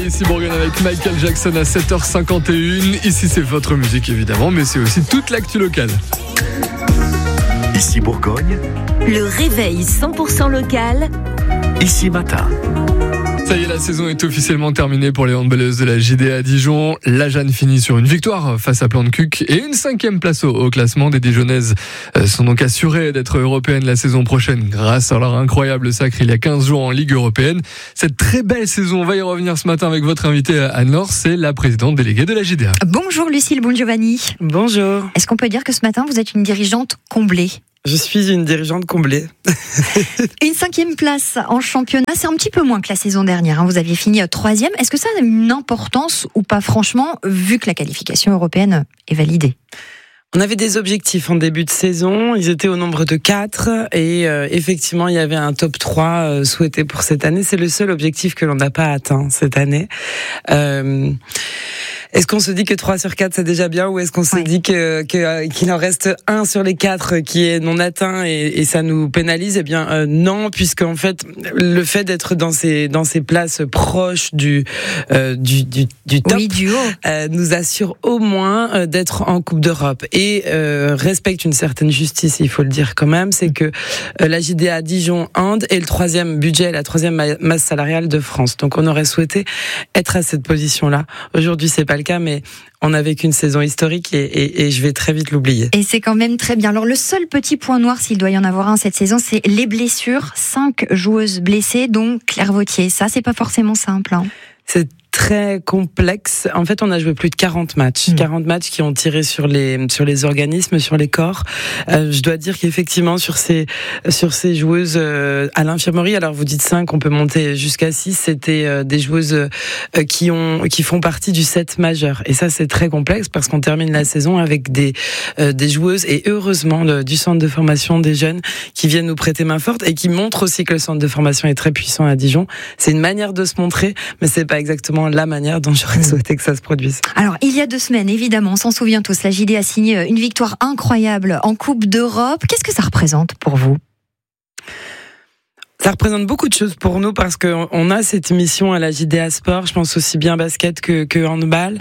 ici Bourgogne avec Michael Jackson à 7h51. Ici c'est votre musique évidemment, mais c'est aussi toute l'actu locale. Ici Bourgogne, le réveil 100% local. Ici Matin. Ça y est, la saison est officiellement terminée pour les handballeuses de la JDA Dijon. La Jeanne finit sur une victoire face à Plantecuq et une 5e place au classement. Des Dijonnaises sont donc assurées d'être européennes la saison prochaine grâce à leur incroyable sacre il y a 15 jours en Ligue européenne. Cette très belle saison, on va y revenir ce matin avec votre invitée Anne-Laure, c'est la présidente déléguée de la JDA. Bonjour Lucille Bongiovanni. Bonjour. Est-ce qu'on peut dire que ce matin vous êtes une dirigeante comblée ? Je suis une dirigeante comblée. Une 5e place en championnat, c'est un petit peu moins que la saison dernière. Vous aviez fini 3e. Est-ce que ça a une importance ou pas, franchement, vu que la qualification européenne est validée ? On avait des objectifs en début de saison, ils étaient au nombre de 4 et effectivement il y avait un top 3 souhaité pour cette année. C'est le seul objectif que l'on n'a pas atteint cette année. Est-ce qu'on se dit que 3 sur 4 c'est déjà bien ou est-ce qu'on se dit qu'il en reste 1 sur les 4 qui est non atteint et ça nous pénalise? Eh bien non, puisque en fait le fait d'être dans ces places proches du top du haut. Nous assure au moins d'être en Coupe d'Europe et respecte une certaine justice, il faut le dire quand même, c'est que la JDA Dijon Hand est le 3e budget, la 3e masse salariale de France. Donc on aurait souhaité être à cette position-là. Aujourd'hui c'est pas le cas, mais on a vécu une saison historique et je vais très vite l'oublier. Et c'est quand même très bien. Alors le seul petit point noir, s'il doit y en avoir un cette saison, c'est les blessures. 5 joueuses blessées, dont Claire Vautier. Ça, c'est pas forcément simple. C'est très complexe. En fait, on a joué plus de 40 matchs. 40 matchs qui ont tiré sur les organismes, sur les corps. Je dois dire qu'effectivement, sur ces joueuses à l'infirmerie, alors vous dites 5, on peut monter jusqu'à 6, c'était des joueuses qui font partie du 7 majeur. Et ça, c'est très complexe parce qu'on termine la saison avec des joueuses et heureusement du centre de formation des jeunes qui viennent nous prêter main forte et qui montrent aussi que le centre de formation est très puissant à Dijon. C'est une manière de se montrer, mais c'est pas exactement la manière dont j'aurais souhaité que ça se produise. Alors, il y a 2 semaines, évidemment, on s'en souvient tous, la JD a signé une victoire incroyable en Coupe d'Europe. Qu'est-ce que ça représente pour vous ? Ça représente beaucoup de choses pour nous parce qu'on a cette mission à la JDA Sport, je pense aussi bien basket que handball.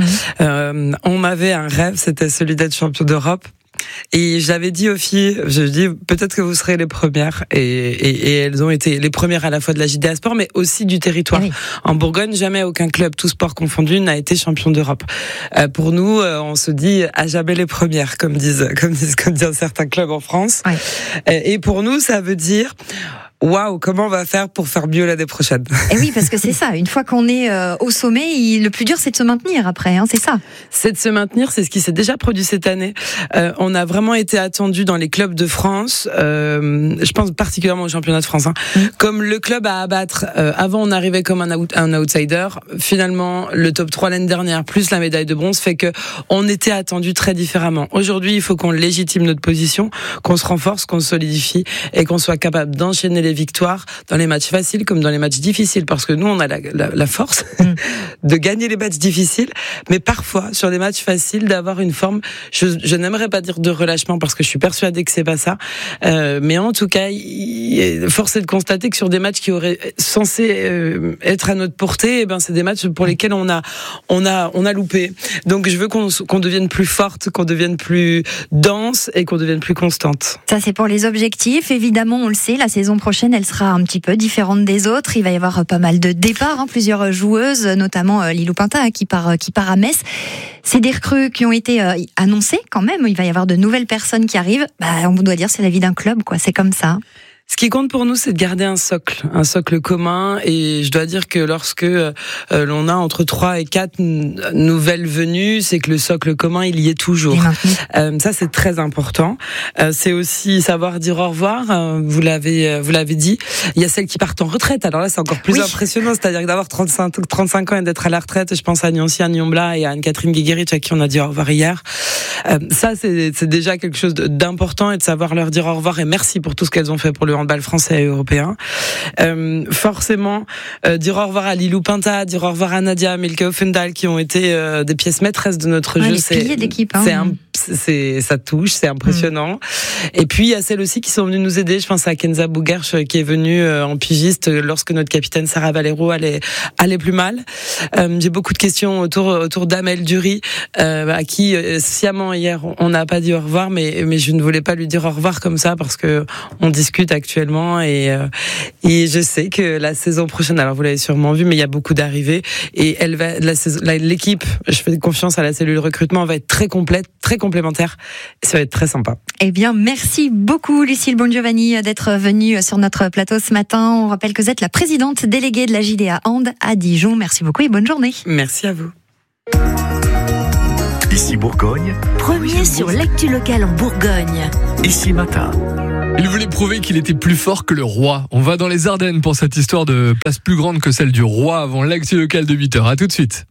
On avait un rêve, c'était celui d'être champion d'Europe. Et j'avais dit aux filles, je dis peut-être que vous serez les premières et elles ont été les premières à la fois de la JDA Sport mais aussi du territoire. Oui. En Bourgogne, jamais aucun club, tout sport confondu, n'a été champion d'Europe. Pour nous, on se dit à jamais les premières, comme disent certains clubs en France. Oui. Et pour nous, ça veut dire waouh, comment on va faire pour faire mieux l'année prochaine? Et oui, parce que c'est ça. Une fois qu'on est au sommet, le plus dur, c'est de se maintenir après. C'est ça. C'est de se maintenir. C'est ce qui s'est déjà produit cette année. On a vraiment été attendu dans les clubs de France. Je pense particulièrement au championnat de France. Comme le club à abattre. Avant, on arrivait comme un outsider. Finalement, le top 3 l'année dernière, plus la médaille de bronze, fait que on était attendu très différemment. Aujourd'hui, il faut qu'on légitime notre position, qu'on se renforce, qu'on se solidifie et qu'on soit capable d'enchaîner les victoires dans les matchs faciles comme dans les matchs difficiles, parce que nous on a la force de gagner les matchs difficiles, mais parfois sur les matchs faciles d'avoir une forme, je n'aimerais pas dire de relâchement parce que je suis persuadée que c'est pas ça, mais en tout cas force est de constater que sur des matchs qui auraient censé être à notre portée, et ben c'est des matchs pour lesquels on a loupé. Donc je veux qu'on devienne plus forte, qu'on devienne plus dense et qu'on devienne plus constante. Ça c'est pour les objectifs. Évidemment, on le sait, la saison prochaine elle sera un petit peu différente des autres. Il va y avoir pas mal de départs, plusieurs joueuses, notamment Lilou Pinta qui part à Metz. C'est des recrues qui ont été annoncées quand même. Il va y avoir de nouvelles personnes qui arrivent. On doit dire c'est la vie d'un club, quoi. C'est comme ça. Ce qui compte pour nous, c'est de garder un socle commun. Et je dois dire que lorsque l'on a entre 3 et 4 nouvelles venues, c'est que le socle commun, il y est toujours. Ça, c'est très important. C'est aussi savoir dire au revoir. Vous l'avez dit. Il y a celles qui partent en retraite. Alors là, c'est encore plus impressionnant. C'est-à-dire que d'avoir 35 ans et d'être à la retraite. Je pense à Nancy Blas et à Anne-Catherine Guéguerich, à qui on a dit au revoir hier. Ça, c'est déjà quelque chose d'important, et de savoir leur dire au revoir et merci pour tout ce qu'elles ont fait pour le handball français et européen. Forcément, dire au revoir à Lilou Pinta, dire au revoir à Nadia Milke Offendal, qui ont été des pièces maîtresses de notre jeu. Les piliers d'équipe. Ça touche, c'est impressionnant. Et puis il y a celles aussi qui sont venues nous aider. Je pense à Kenza Bougarche qui est venue en pigiste lorsque notre capitaine Sarah Valero allait plus mal. J'ai beaucoup de questions autour d'Amel Dury, à qui sciemment hier on n'a pas dit au revoir, mais je ne voulais pas lui dire au revoir comme ça parce que on discute actuellement et je sais que la saison prochaine, alors vous l'avez sûrement vu, mais il y a beaucoup d'arrivées et l'équipe, je fais confiance à la cellule recrutement, va être très complète, très complémentaire. Ça va être très sympa. Eh bien, merci beaucoup Lucille Bongiovanni d'être venue sur notre plateau ce matin. On rappelle que vous êtes la présidente déléguée de la JDA Hand à Dijon. Merci beaucoup et bonne journée. Merci à vous. Ici Bourgogne. Premier sur l'actu locale en Bourgogne. Ici Matin. Il voulait prouver qu'il était plus fort que le roi. On va dans les Ardennes pour cette histoire de place plus grande que celle du roi avant l'actu locale de 8h. À tout de suite.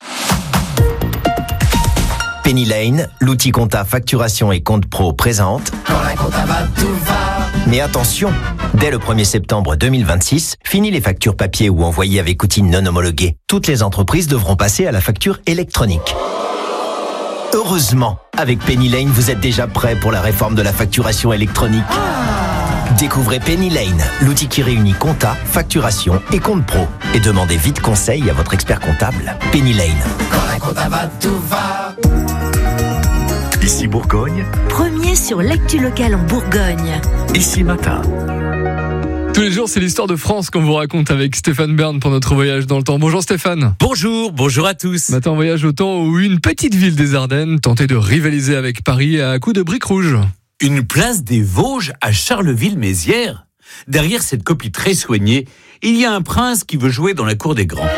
Penny Lane, l'outil compta facturation et compte pro présente. Quand la compta va, tout va. Mais attention, dès le 1er septembre 2026, fini les factures papier ou envoyées avec outils non homologués. Toutes les entreprises devront passer à la facture électronique. Heureusement, avec Penny Lane, vous êtes déjà prêt pour la réforme de la facturation électronique. Découvrez Penny Lane, l'outil qui réunit compta, facturation et compte pro. Et demandez vite conseil à votre expert comptable. Penny Lane. Quand la compta va, tout va. Ici Bourgogne. Premier sur l'actu locale en Bourgogne. Ici Matin. Tous les jours, c'est l'histoire de France qu'on vous raconte avec Stéphane Bern pour notre voyage dans le temps. Bonjour Stéphane. Bonjour à tous. Matin, on voyage au temps où une petite ville des Ardennes tentait de rivaliser avec Paris à coups de briques rouges. Une place des Vosges à Charleville-Mézières. Derrière cette copie très soignée, il y a un prince qui veut jouer dans la cour des grands.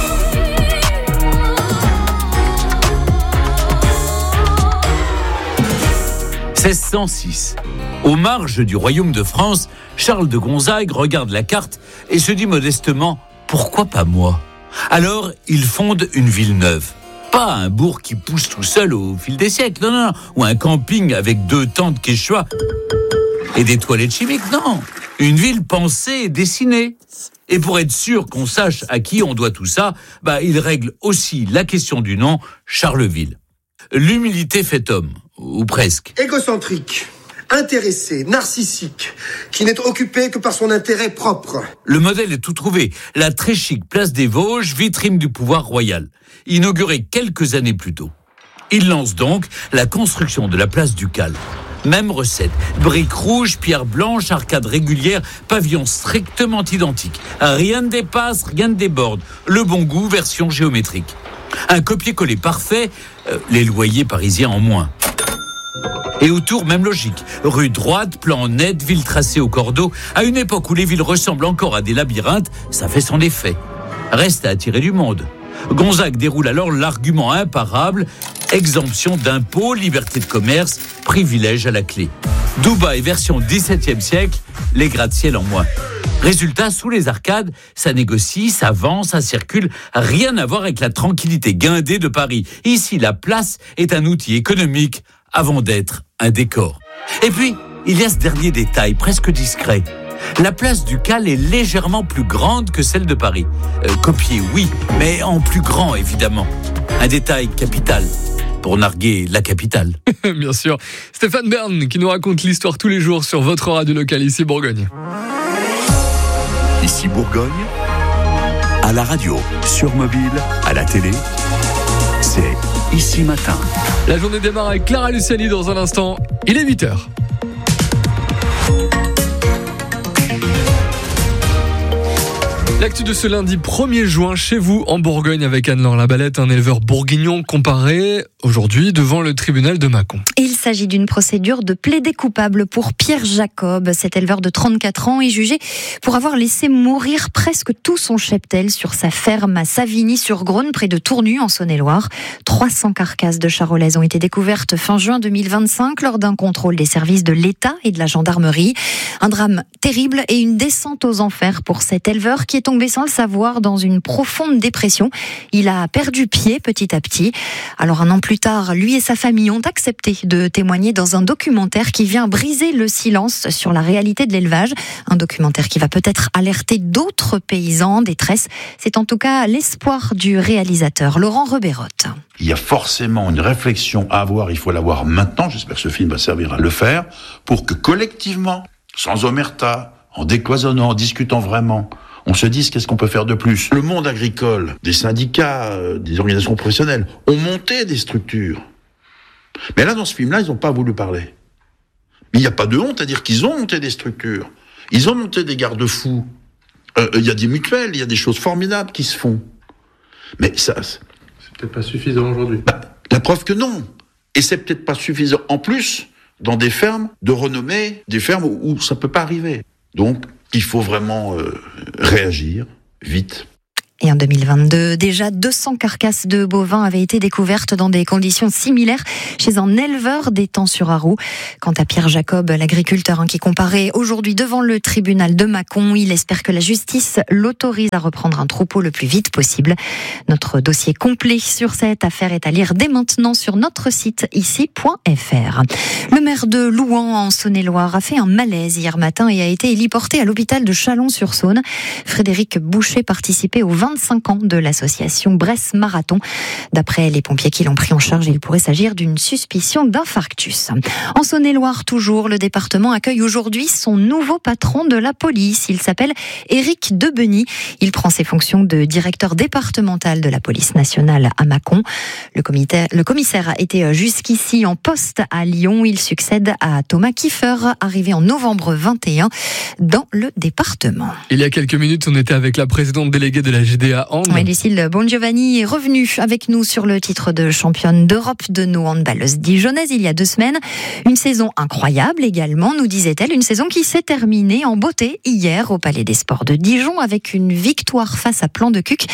« 1606. Aux marges du royaume de France, Charles de Gonzague regarde la carte et se dit modestement « Pourquoi pas moi ?» Alors, il fonde une ville neuve. Pas un bourg qui pousse tout seul au fil des siècles, non, ou un camping avec 2 tentes quechua et des toilettes chimiques, non. Une ville pensée et dessinée. Et pour être sûr qu'on sache à qui on doit tout ça, il règle aussi la question du nom, Charleville. L'humilité fait homme, ou presque. Égocentrique, intéressé, narcissique, qui n'est occupé que par son intérêt propre. Le modèle est tout trouvé. La très chic place des Vosges, vitrine du pouvoir royal, inaugurée quelques années plus tôt. Il lance donc la construction de la place ducale. Même recette, briques rouges, pierres blanches, arcades régulières, pavillons strictement identiques. Rien ne dépasse, rien ne déborde. Le bon goût, version géométrique. Un copier-coller parfait, les loyers parisiens en moins. Et autour, même logique. Rue droite, plan net, ville tracée au cordeau. À une époque où les villes ressemblent encore à des labyrinthes, ça fait son effet. Reste à attirer du monde. Gonzague déroule alors l'argument imparable, exemption d'impôts, liberté de commerce, privilège à la clé. Dubaï version XVIIe siècle, les gratte-ciel en moins. Résultat, sous les arcades, ça négocie, ça vend, ça circule. Rien à voir avec la tranquillité guindée de Paris. Ici, la place est un outil économique avant d'être un décor. Et puis, il y a ce dernier détail, presque discret. La place Ducale est légèrement plus grande que celle de Paris. Copiée, oui, mais en plus grand, évidemment. Un détail capital pour narguer la capitale. Bien sûr. Stéphane Bern qui nous raconte l'histoire tous les jours sur votre radio locale ici Bourgogne. Ici Bourgogne. À la radio, sur mobile, à la télé. C'est Ici Matin. La journée démarre avec Clara Luciani dans un instant. Il est 8h. L'actu de ce lundi 1er juin chez vous en Bourgogne avec Anne-Laure Labalette, un éleveur bourguignon comparé aujourd'hui devant le tribunal de Mâcon. Il s'agit d'une procédure de plaidé coupable pour Pierre Jacob. Cet éleveur de 34 ans est jugé pour avoir laissé mourir presque tout son cheptel sur sa ferme à Savigny-sur-Grosne, près de Tournu en Saône-et-Loire. 300 carcasses de charolaises ont été découvertes fin juin 2025 lors d'un contrôle des services de l'État et de la gendarmerie. Un drame terrible et une descente aux enfers pour cet éleveur qui est en tombé sans le savoir dans une profonde dépression. Il a perdu pied petit à petit. Alors un an plus tard, lui et sa famille ont accepté de témoigner dans un documentaire qui vient briser le silence sur la réalité de l'élevage. Un documentaire qui va peut-être alerter d'autres paysans en détresse. C'est en tout cas l'espoir du réalisateur Laurent Reberotte. Il y a forcément une réflexion à avoir, il faut l'avoir maintenant, j'espère que ce film va servir à le faire, pour que collectivement, sans omerta, en décloisonnant, en discutant vraiment, on se dise qu'est-ce qu'on peut faire de plus. Le monde agricole, des syndicats, des organisations professionnelles ont monté des structures. Mais là, dans ce film-là, ils n'ont pas voulu parler. Il n'y a pas de honte à dire qu'ils ont monté des structures. Ils ont monté des garde-fous. Il y a des mutuelles, il y a des choses formidables qui se font. Mais ça... c'est peut-être pas suffisant aujourd'hui. La preuve que non. Et c'est peut-être pas suffisant. En plus, dans des fermes de renommée, des fermes où ça peut pas arriver. Donc, il faut vraiment réagir vite. Et en 2022, déjà 200 carcasses de bovins avaient été découvertes dans des conditions similaires chez un éleveur d'Étang-sur-Arroux. Quant à Pierre Jacob, l'agriculteur qui comparait aujourd'hui devant le tribunal de Mâcon, il espère que la justice l'autorise à reprendre un troupeau le plus vite possible. Notre dossier complet sur cette affaire est à lire dès maintenant sur notre site ici.fr. Le maire de Louhans en Saône-et-Loire a fait un malaise hier matin et a été héliporté à l'hôpital de Chalon-sur-Saône. Frédéric Boucher participait aux 25 ans de l'association Bresse Marathon. D'après les pompiers qui l'ont pris en charge, il pourrait s'agir d'une suspicion d'infarctus. En Saône-et-Loire toujours, le département accueille aujourd'hui son nouveau patron de la police. Il s'appelle Éric Debeny. Il prend ses fonctions de directeur départemental de la police nationale à Mâcon. Le commissaire a été jusqu'ici en poste à Lyon. Il succède à Thomas Kiefer, arrivé en novembre 21 dans le département. Il y a quelques minutes, on était avec la présidente déléguée de la JDA Hand. Oui, Lucille Bongiovanni est revenue avec nous sur le titre de championne d'Europe de nos handballeuses dijonnaises il y a 2 semaines. Une saison incroyable également, nous disait-elle. Une saison qui s'est terminée en beauté hier au Palais des Sports de Dijon avec une victoire face à Plan de Cuc.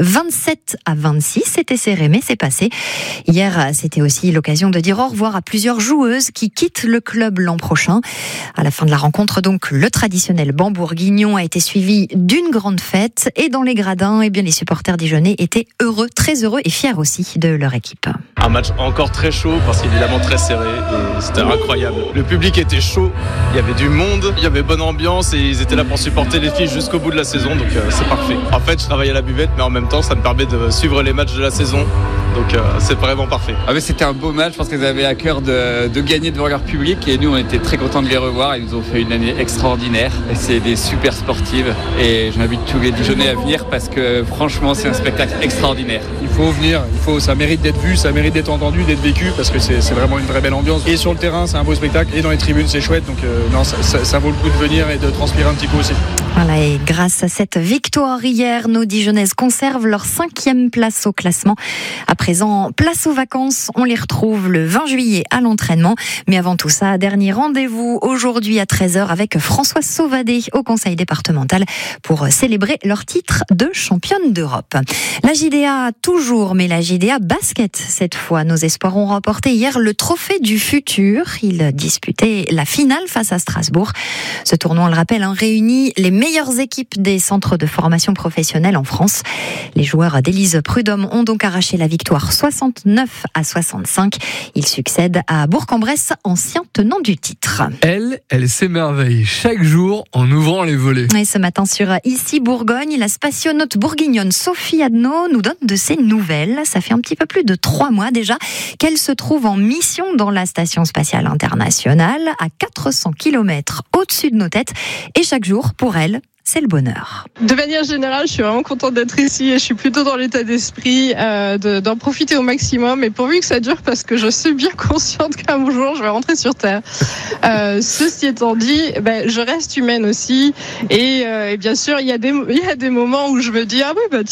27-26, c'était serré mais c'est passé. Hier, c'était aussi l'occasion de dire au revoir à plusieurs joueuses qui quittent le club l'an prochain. À la fin de la rencontre, donc, le traditionnel banc bourguignon a été suivi d'une grande fête et dans les gradins, les supporters dijonnais étaient heureux, très heureux et fiers aussi de leur équipe. Un match encore très chaud parce qu'évidemment très serré et c'était incroyable. Le public était chaud, il y avait du monde, il y avait bonne ambiance et ils étaient là pour supporter les filles jusqu'au bout de la saison, donc c'est parfait. En fait, je travaille à la buvette mais en même temps ça me permet de suivre les matchs de la saison. Donc c'est vraiment parfait. Ah, mais c'était un beau match, je pense qu'ils avaient à cœur de gagner devant leur public et nous on était très contents de les revoir. Ils nous ont fait une année extraordinaire et c'est des super sportives et j'invite tous les Dijonnais à venir parce que franchement c'est un spectacle extraordinaire. Il faut venir, ça mérite d'être vu, ça mérite d'être entendu, d'être vécu parce que c'est vraiment une très belle ambiance. Et sur le terrain c'est un beau spectacle et dans les tribunes c'est chouette, donc non, ça vaut le coup de venir et de transpirer un petit peu aussi. Voilà, et grâce à cette victoire hier, nos Dijonnaises conservent leur 5e place au classement. À présent, place aux vacances, on les retrouve le 20 juillet à l'entraînement. Mais avant tout ça, dernier rendez-vous aujourd'hui à 13h avec Françoise Sauvadet au conseil départemental pour célébrer leur titre de championne d'Europe. La JDA toujours, mais la JDA basket cette fois. Nos espoirs ont remporté hier le trophée du futur. Ils disputaient la finale face à Strasbourg. Ce tournoi, on le rappelle, réunit les meilleures équipes des centres de formation professionnelle en France. Les joueurs d'Élise Prudhomme ont donc arraché la victoire 69-65. Ils succèdent à Bourg-en-Bresse, ancien tenant du titre. Elle s'émerveille chaque jour en ouvrant les volets. Et ce matin sur Ici Bourgogne, la spationaute bourguignonne Sophie Adnaud nous donne de ses nouvelles. Ça fait un petit peu plus de 3 mois déjà qu'elle se trouve en mission dans la Station Spatiale Internationale, à 400 km au-dessus de nos têtes. Et chaque jour, pour elle, c'est le bonheur. De manière générale, je suis vraiment contente d'être ici et je suis plutôt dans l'état d'esprit d'en profiter au maximum, et pourvu que ça dure parce que je suis bien consciente qu'un jour je vais rentrer sur Terre. Ceci étant dit, je reste humaine aussi et bien sûr il y a des moments où je me dis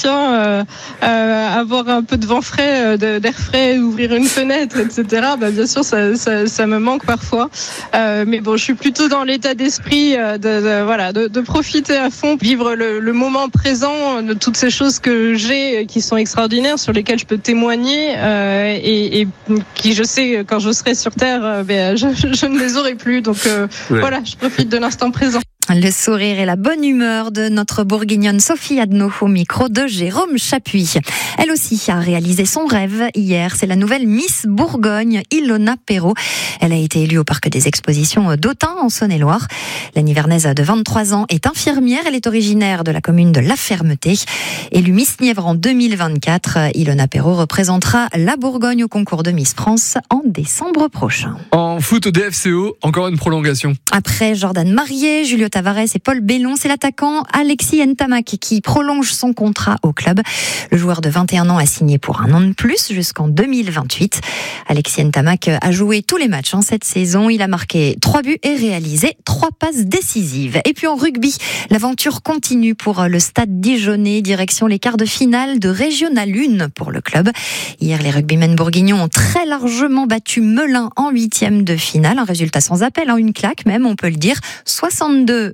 avoir un peu de vent frais, d'air frais, ouvrir une fenêtre, etc. Bien sûr ça me manque parfois, mais bon, je suis plutôt dans l'état d'esprit de profiter à fond, vivre le moment présent de toutes ces choses que j'ai qui sont extraordinaires, sur lesquelles je peux témoigner et qui, je sais, quand je serai sur Terre, je ne les aurai plus. Donc voilà, je profite de l'instant présent. Le sourire et la bonne humeur de notre bourguignonne Sophie Adno au micro de Jérôme Chapuis. Elle aussi a réalisé son rêve hier. C'est la nouvelle Miss Bourgogne, Ilona Perrault. Elle a été élue au Parc des Expositions d'Autun en Saône-et-Loire. La Nivernaise de 23 ans est infirmière. Elle est originaire de la commune de La Fermeté. Élue Miss Nièvre en 2024, Ilona Perrault représentera la Bourgogne au concours de Miss France en décembre prochain. En foot au DFCO, encore une prolongation. Après Jordan Marié, Julio Tavares et Paul Bellon, c'est l'attaquant Alexis Ntamak qui prolonge son contrat au club. Le joueur de 21 ans a signé pour 1 an de plus jusqu'en 2028. Alexis Ntamak a joué tous les matchs cette saison. Il a marqué 3 buts et réalisé 3 passes décisives. Et puis en rugby, l'aventure continue pour le Stade Dijonnais, direction les quarts de finale de Régional 1 pour le club. Hier, les rugbymen bourguignons ont très largement battu Melun en 8e de finale. Un résultat sans appel, une claque même, on peut le dire. 62-0.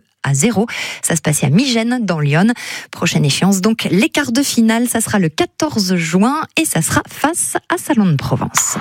Ça se passait à Migène, dans l'Yonne. Prochaine échéance, donc, les quarts de finale. Ça sera le 14 juin et ça sera face à Salon de Provence.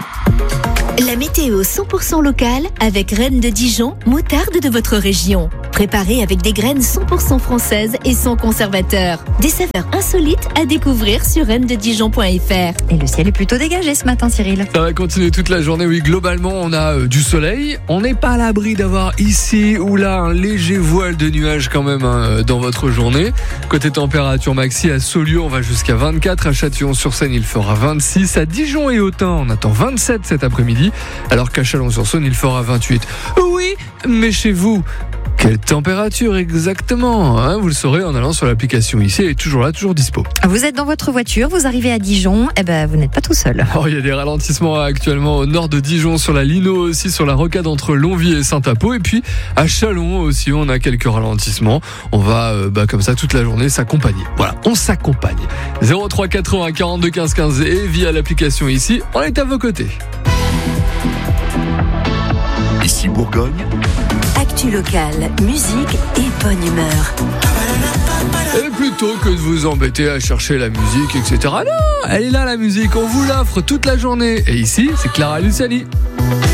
La météo 100% locale avec Reine de Dijon, moutarde de votre région. Préparée avec des graines 100% françaises et sans conservateur. Des saveurs insolites à découvrir sur rennesdedijon.fr. Et le ciel est plutôt dégagé ce matin, Cyril. Ça va continuer toute la journée. Oui, globalement, on a du soleil. On n'est pas à l'abri d'avoir ici ou là un léger voile de nuages quand même dans votre journée. Côté température maxi, à Saulieu, on va jusqu'à 24. À Châtillon-sur-Seine, il fera 26. À Dijon et Autun, on attend 27 cet après-midi. Alors qu'à Chalon-sur-Saône, il fera 28. Oui, mais chez vous, quelle température exactement, vous le saurez en allant sur l'application ici, elle est toujours là, toujours dispo. Vous êtes dans votre voiture, vous arrivez à Dijon, vous n'êtes pas tout seul. Alors, il y a des ralentissements actuellement au nord de Dijon, sur la Lino aussi, sur la rocade entre Longwy et Saint-Apo, et puis à Châlons aussi, on a quelques ralentissements. On va comme ça toute la journée s'accompagner. Voilà, on s'accompagne. 03 80 42 15 15 et via l'application ici, on est à vos côtés. Ici Bourgogne. Actu locale, musique et bonne humeur. Et plutôt que de vous embêter à chercher la musique, etc. Non, elle est là la musique, on vous l'offre toute la journée. Et ici, c'est Clara Luciani.